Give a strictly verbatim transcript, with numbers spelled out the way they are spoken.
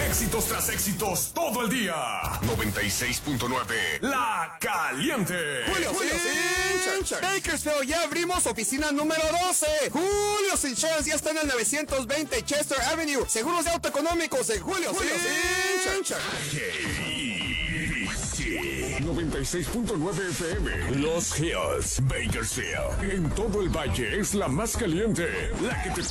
Éxitos tras éxitos todo el día. noventa y seis punto nueve La Caliente. Julio, Julio Insurance. Bakersfield, ya abrimos oficina número doce. Julio Insurance ya está en el novecientos veinte Chester Avenue. Seguros de auto económicos en Julio Insurance. noventa y seis punto nueve F M. Los Hills, Bakersfield. En todo el valle es la más caliente. La que te